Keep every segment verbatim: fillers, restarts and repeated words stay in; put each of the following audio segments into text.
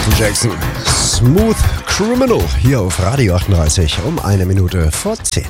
Michael Jackson. Smooth Criminal hier auf Radio achtunddreißig um eine Minute vor zehn.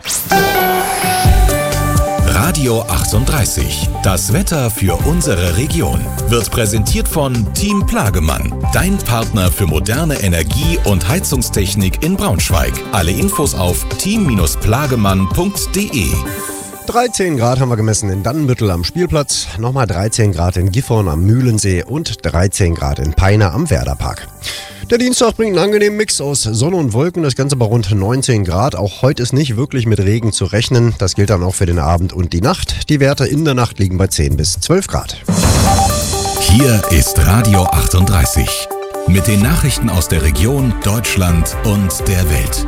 Radio achtunddreißig. Das Wetter für unsere Region wird präsentiert von Team Plagemann, dein Partner für moderne Energie- und Heizungstechnik in Braunschweig. Alle Infos auf team plagemann punkt de. dreizehn Grad haben wir gemessen in Dannenbüttel am Spielplatz, nochmal dreizehn Grad in Gifhorn am Mühlensee und dreizehn Grad in Peine am Werderpark. Der Dienstag bringt einen angenehmen Mix aus Sonne und Wolken, das Ganze bei rund neunzehn Grad. Auch heute ist nicht wirklich mit Regen zu rechnen. Das gilt dann auch für den Abend und die Nacht. Die Werte in der Nacht liegen bei zehn bis zwölf Grad. Hier ist Radio achtunddreißig mit den Nachrichten aus der Region, Deutschland und der Welt.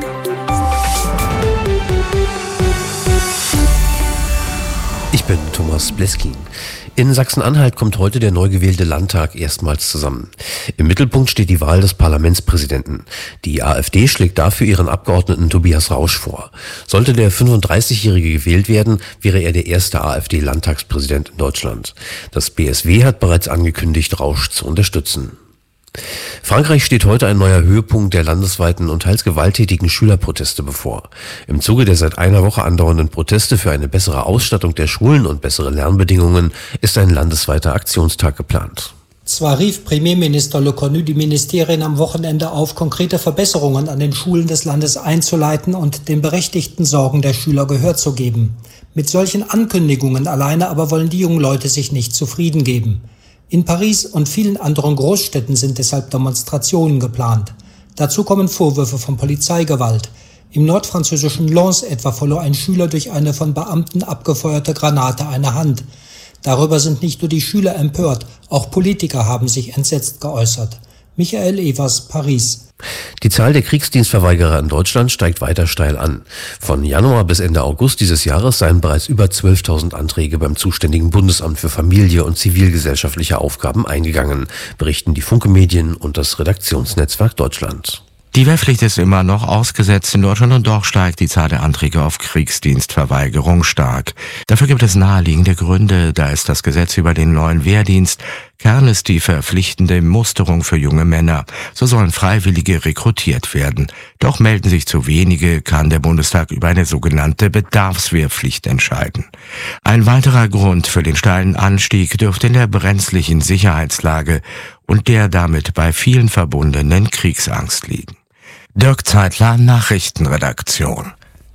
Ich bin Thomas Bleskin. In Sachsen-Anhalt kommt heute der neu gewählte Landtag erstmals zusammen. Im Mittelpunkt steht die Wahl des Parlamentspräsidenten. Die AfD schlägt dafür ihren Abgeordneten Tobias Rausch vor. Sollte der fünfunddreißigjährige gewählt werden, wäre er der erste AfD-Landtagspräsident in Deutschland. Das B S W hat bereits angekündigt, Rausch zu unterstützen. Frankreich steht heute ein neuer Höhepunkt der landesweiten und teils gewalttätigen Schülerproteste bevor. Im Zuge der seit einer Woche andauernden Proteste für eine bessere Ausstattung der Schulen und bessere Lernbedingungen ist ein landesweiter Aktionstag geplant. Zwar rief Premierminister Le Cornu die Ministerien am Wochenende auf, konkrete Verbesserungen an den Schulen des Landes einzuleiten und den berechtigten Sorgen der Schüler Gehör zu geben. Mit solchen Ankündigungen alleine aber wollen die jungen Leute sich nicht zufrieden geben. In Paris und vielen anderen Großstädten sind deshalb Demonstrationen geplant. Dazu kommen Vorwürfe von Polizeigewalt. Im nordfranzösischen Lens etwa verlor ein Schüler durch eine von Beamten abgefeuerte Granate eine Hand. Darüber sind nicht nur die Schüler empört, auch Politiker haben sich entsetzt geäußert. Michael Evers, Paris. Die Zahl der Kriegsdienstverweigerer in Deutschland steigt weiter steil an. Von Januar bis Ende August dieses Jahres seien bereits über zwölftausend Anträge beim zuständigen Bundesamt für Familie und zivilgesellschaftliche Aufgaben eingegangen, berichten die Funke Medien und das Redaktionsnetzwerk Deutschland. Die Wehrpflicht ist immer noch ausgesetzt in Deutschland und doch steigt die Zahl der Anträge auf Kriegsdienstverweigerung stark. Dafür gibt es naheliegende Gründe, da ist das Gesetz über den neuen Wehrdienst. Kern ist die verpflichtende Musterung für junge Männer. So sollen Freiwillige rekrutiert werden. Doch melden sich zu wenige, kann der Bundestag über eine sogenannte Bedarfswehrpflicht entscheiden. Ein weiterer Grund für den steilen Anstieg dürfte in der brenzlichen Sicherheitslage und der damit bei vielen verbundenen Kriegsangst liegen. Dirk Zeitler, Nachrichtenredaktion.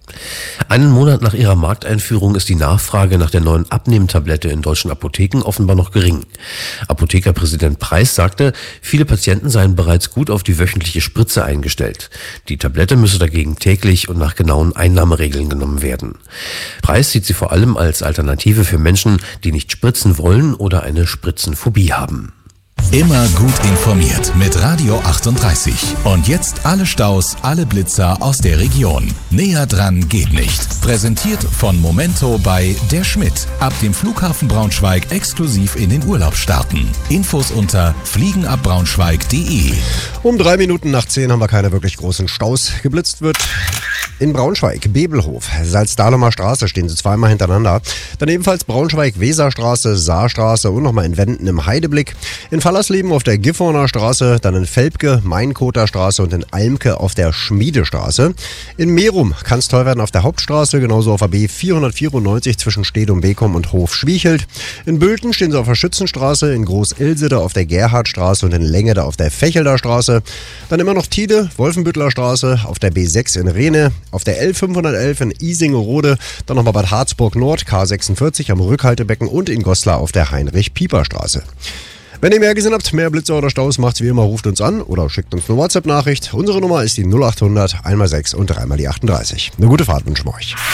Einen Monat nach ihrer Markteinführung ist die Nachfrage nach der neuen Abnehmtablette in deutschen Apotheken offenbar noch gering. Apothekerpräsident Preis sagte, viele Patienten seien bereits gut auf die wöchentliche Spritze eingestellt. Die Tablette müsse dagegen täglich und nach genauen Einnahmeregeln genommen werden. Preis sieht sie vor allem als Alternative für Menschen, die nicht spritzen wollen oder eine Spritzenphobie haben. Immer gut informiert mit Radio achtunddreißig. Und jetzt alle Staus, alle Blitzer aus der Region. Näher dran geht nicht. Präsentiert von Momento bei Der Schmidt. Ab dem Flughafen Braunschweig exklusiv in den Urlaub starten. Infos unter fliegenabbraunschweig punkt de. Um drei Minuten nach zehn haben wir keine wirklich großen Staus. Geblitzt wird in Braunschweig, Bebelhof, Salzdahlemer Straße stehen sie zweimal hintereinander. Dann ebenfalls Braunschweig-Weserstraße, Saarstraße und nochmal in Wenden im Heideblick. In Fallersleben auf der Gifhorner Straße, dann in Velpke, Mainkoter Straße und in Almke auf der Schmiedestraße. In Merum kann es toll werden auf der Hauptstraße, genauso auf der B vierhundertvierundneunzig zwischen Stedum-Bekum und Hof-Schwiechelt. In Bülten stehen sie auf der Schützenstraße, in Groß-Ilsede auf der Gerhardstraße und in Längede auf der Fechelder Straße. Dann immer noch Tide, Wolfenbüttler Straße, auf der B sechs in Rehne, auf der L fünfhundertelf in Isingerode, dann nochmal Bad Harzburg Nord, K sechsundvierzig am Rückhaltebecken und in Goslar auf der Heinrich-Pieper-Straße. Wenn ihr mehr gesehen habt, mehr Blitzer oder Staus, macht's wie immer, ruft uns an oder schickt uns eine WhatsApp-Nachricht. Unsere Nummer ist die null achthundert, einmal sechs und dreimal die achtunddreißig. Eine gute Fahrt wünschen wir euch.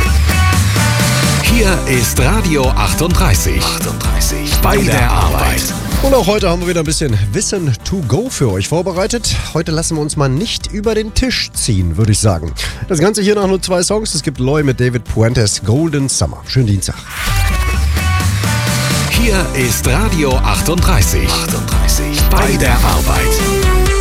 Hier ist Radio achtunddreißig. achtunddreißig. Bei der Arbeit. Und auch heute haben wir wieder ein bisschen Wissen to go für euch vorbereitet. Heute lassen wir uns mal nicht über den Tisch ziehen, würde ich sagen. Das Ganze hier nach nur zwei Songs. Es gibt Loy mit David Puentes, Golden Summer. Schönen Dienstag. Hier ist Radio achtunddreißig. achtunddreißig. Bei der Arbeit.